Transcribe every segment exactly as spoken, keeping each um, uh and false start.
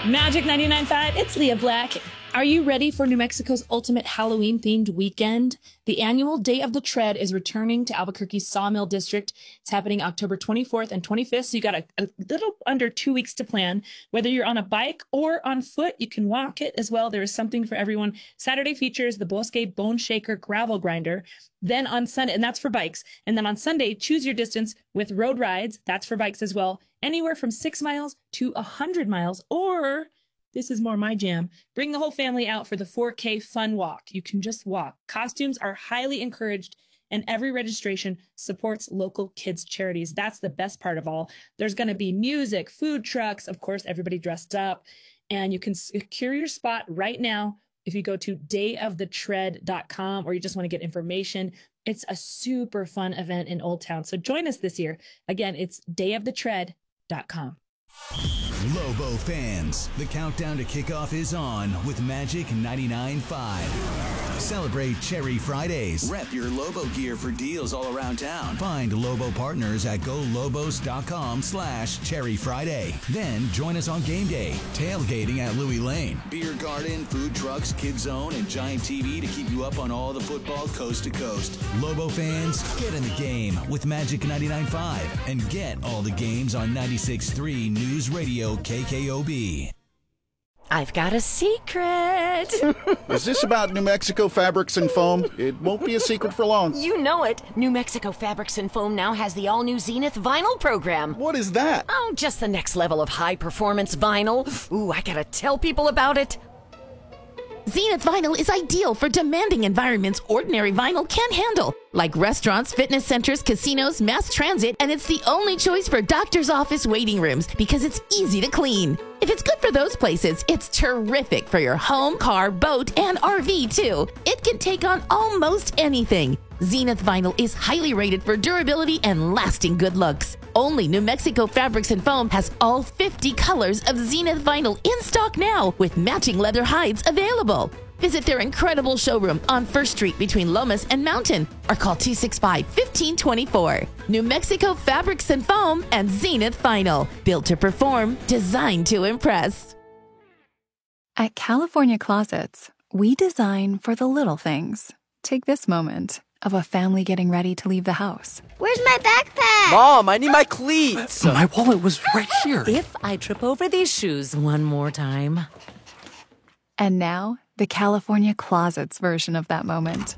Magic ninety-nine point five, it's Leah Black. Are you ready for New Mexico's ultimate Halloween-themed weekend? The annual Day of the Tread is returning to Albuquerque's Sawmill District. It's happening October twenty-fourth and twenty-fifth, so you got a, a little under two weeks to plan. Whether you're on a bike or on foot, you can walk it as well. There is something for everyone. Saturday features the Bosque Bone Shaker gravel grinder. Then on Sunday, and that's for bikes. And then on Sunday, choose your distance with road rides. That's for bikes as well. Anywhere from six miles to one hundred miles, or this is more my jam, bring the whole family out for the four K fun walk. You can just walk. Costumes are highly encouraged, and every registration supports local kids' charities. That's the best part of all. There's going to be music, food trucks, of course, everybody dressed up, and you can secure your spot right now if you go to day of the tread dot com or you just want to get information. It's a super fun event in Old Town, so join us this year. Again, it's day of the tread dot com. Lobo fans, the countdown to kickoff is on with Magic ninety-nine point five. Celebrate Cherry Fridays. Rep your Lobo gear for deals all around town. Find Lobo partners at go lobos dot com slash Cherry Friday. Then join us on game day, tailgating at Louis Lane. Beer garden, food trucks, Kids Zone, and giant T V to keep you up on all the football coast to coast. Lobo fans, get in the game with Magic ninety-nine point five and get all the games on ninety-six point three News Radio K K O B. I've got a secret. Is this about New Mexico Fabrics and Foam? It won't be a secret for long. You know it. New Mexico Fabrics and Foam now has the all-new Zenith vinyl program. What is that? Oh, just the next level of high-performance vinyl. Ooh, I gotta tell people about it. Zenith Vinyl is ideal for demanding environments ordinary vinyl can't handle, like restaurants, fitness centers, casinos, mass transit, and it's the only choice for doctor's office waiting rooms because it's easy to clean. If it's good for those places, it's terrific for your home, car, boat, and R V too. It can take on almost anything. Zenith Vinyl is highly rated for durability and lasting good looks. Only New Mexico Fabrics and Foam has all fifty colors of Zenith Vinyl in stock now with matching leather hides available. Visit their incredible showroom on First Street between Lomas and Mountain or call two six five, one five two four. New Mexico Fabrics and Foam and Zenith Vinyl. Built to perform, designed to impress. At California Closets, we design for the little things. Take this moment of a family getting ready to leave the house. Where's my backpack? Mom, I need my cleats. My wallet was right here. If I trip over these shoes one more time. And now, the California Closets version of that moment.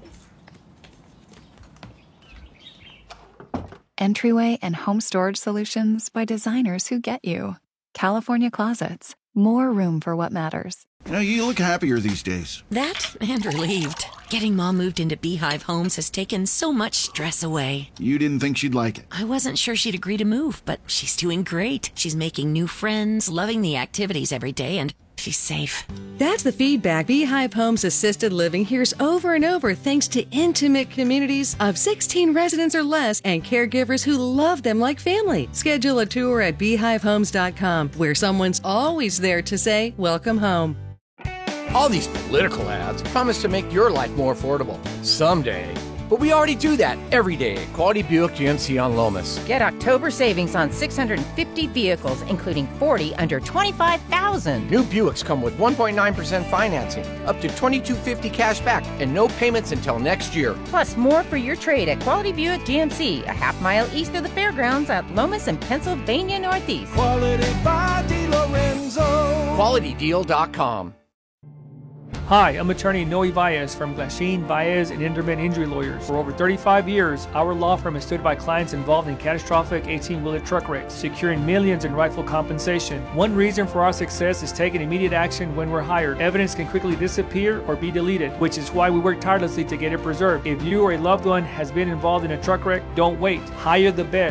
Entryway and home storage solutions by designers who get you. California Closets. More room for what matters. You know, you look happier these days. That and relieved. Getting Mom moved into Beehive Homes has taken so much stress away. You didn't think she'd like it. I wasn't sure she'd agree to move, but she's doing great. She's making new friends, loving the activities every day, and she's safe. That's the feedback Beehive Homes Assisted Living hears over and over thanks to intimate communities of sixteen residents or less and caregivers who love them like family. Schedule a tour at beehive homes dot com where someone's always there to say, welcome home. All these political ads promise to make your life more affordable. Someday. But we already do that every day at Quality Buick G M C on Lomas. Get October savings on six hundred fifty vehicles, including forty under twenty-five thousand dollars. New Buicks come with one point nine percent financing, up to twenty-two fifty cash back, and no payments until next year. Plus more for your trade at Quality Buick G M C, a half mile east of the fairgrounds at Lomas and Pennsylvania Northeast. Quality by DeLorenzo. quality deal dot com. Hi, I'm attorney Noe Valles from Glasheen, Valles and Inderman Injury Lawyers. For over thirty-five years, our law firm has stood by clients involved in catastrophic eighteen-wheeler truck wrecks, securing millions in rightful compensation. One reason for our success is taking immediate action when we're hired. Evidence can quickly disappear or be deleted, which is why we work tirelessly to get it preserved. If you or a loved one has been involved in a truck wreck, don't wait. Hire the best.